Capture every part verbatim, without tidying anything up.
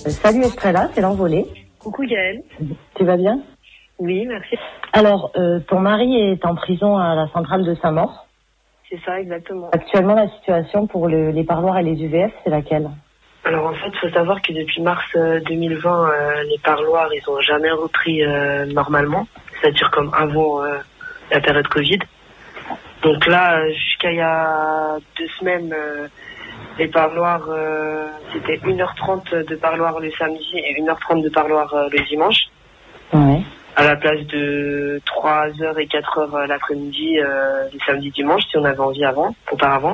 Salut Estrella, c'est l'envolée. Coucou Gaëlle. Tu vas bien? Oui, merci. Alors, euh, ton mari est en prison à la centrale de Saint-Maur. C'est ça, exactement. Actuellement, la situation pour le, les parloirs et les U V F, c'est laquelle? Alors en fait, il faut savoir que depuis mars deux mille vingt, euh, les parloirs, ils ont jamais repris euh, normalement, c'est-à-dire comme avant euh, la période Covid. Donc là, jusqu'à il y a deux semaines, euh, les parloirs, euh, c'était une heure trente de parloir le samedi et une heure trente de parloir euh, le dimanche. Ouais. À la place de trois heures et quatre heures l'après-midi, euh, le samedi dimanche, si on avait envie avant, auparavant.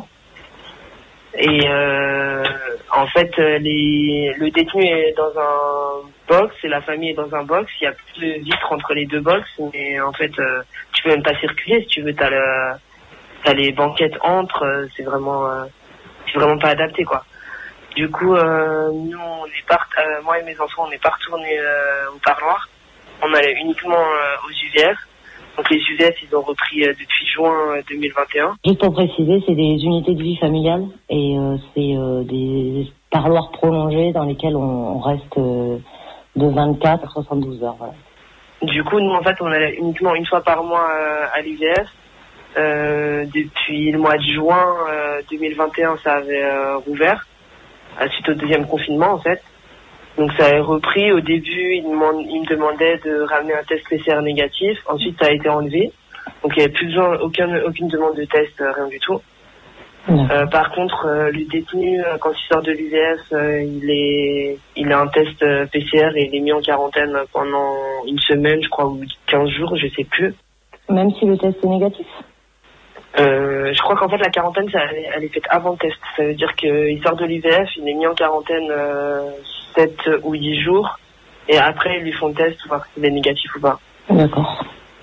Et euh, en fait, les, le détenu est dans un box et la famille est dans un box. Il y a plus de vitres entre les deux box, mais en fait, euh, tu peux même pas circuler si tu veux. T'as, le, t'as les banquettes entre. Euh, c'est vraiment, euh, c'est vraiment pas adapté, quoi. Du coup, euh, nous, on est part, euh, moi et mes enfants, on n'est pas retournés euh, au parloir. On allait uniquement euh, aux U V F. Donc les U V F, ils ont repris euh, depuis juin deux mille vingt et un. Juste pour préciser, c'est des unités de vie familiale et euh, c'est euh, des parloirs prolongés dans lesquels on, on reste euh, de vingt-quatre à soixante-douze heures. Voilà. Du coup, nous, en fait, on allait uniquement une fois par mois euh, à l'U V F. Euh, depuis le mois de juin euh, deux mille vingt et un, ça avait euh, rouvert, à suite au deuxième confinement, en fait. Donc ça a repris. Au début, il me, il me demandait de ramener un test P C R négatif. Ensuite, ça a été enlevé. Donc il n'y avait plus besoin, aucun, aucune demande de test, euh, rien du tout. Euh, par contre, euh, le détenu, euh, quand il sort de l'U V F, euh, il est, il a un test euh, P C R et il est mis en quarantaine pendant une semaine, je crois, ou quinze jours, je sais plus. Même si le test est négatif? Euh, je crois qu'en fait la quarantaine, ça, elle est faite avant le test. Ça veut dire qu'il sort de l'U V F, il est mis en quarantaine euh, sept ou dix jours, et après ils lui font le test pour voir s'il est négatif ou pas. D'accord.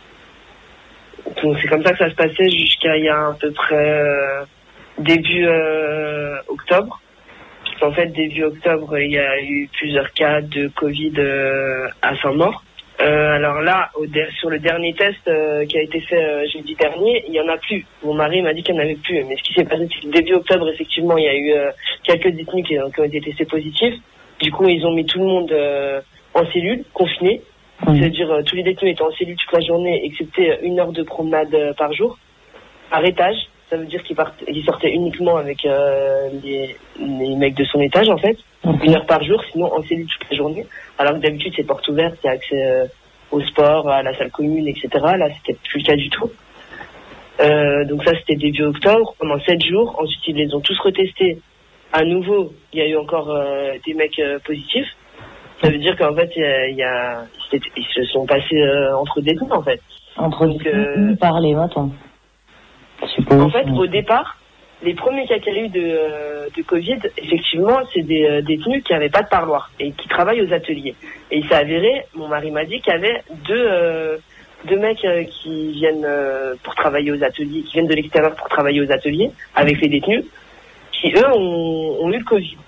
Donc c'est comme ça que ça se passait jusqu'à il y a à peu près euh, début euh, octobre. En fait, début octobre, il y a eu plusieurs cas de Covid euh, à Saint-Maur. Euh, alors là, au de- sur le dernier test euh, qui a été fait euh, jeudi dernier, il n'y en a plus. Mon mari m'a dit qu'il n'y en avait plus. Mais ce qui s'est passé, c'est que début octobre, effectivement, il y a eu euh, quelques détenus qui, qui ont été testés positifs. Du coup, ils ont mis tout le monde euh, en cellule, confiné. Mmh. C'est-à-dire euh, tous les détenus étaient en cellule toute la journée, excepté une heure de promenade euh, par jour, par étage. Ça veut dire qu'ils, partent, qu'ils sortaient uniquement avec euh, les, les mecs de son étage, en fait. Okay. Une heure par jour, sinon en cellule toute la journée. Alors que d'habitude, c'est porte ouverte, il y a accès euh, au sport, à la salle commune, et cetera. Là, c'était plus le cas du tout. Euh, donc ça, c'était début octobre, pendant sept jours. Ensuite, ils les ont tous retestés. À nouveau, il y a eu encore euh, des mecs euh, positifs. Ça veut dire qu'en fait, il y a, il y a, ils se sont passés euh, entre détenus, en fait. Entre donc, détenus, euh, parler, attends. En fait, au départ, les premiers cas qu'il y a eu de, de Covid, effectivement, c'est des euh, détenus qui n'avaient pas de parloir et qui travaillent aux ateliers. Et il s'est avéré, mon mari m'a dit qu'il y avait deux, euh, deux mecs euh, qui viennent euh, pour travailler aux ateliers, qui viennent de l'extérieur pour travailler aux ateliers avec les détenus, qui eux ont, ont eu le Covid.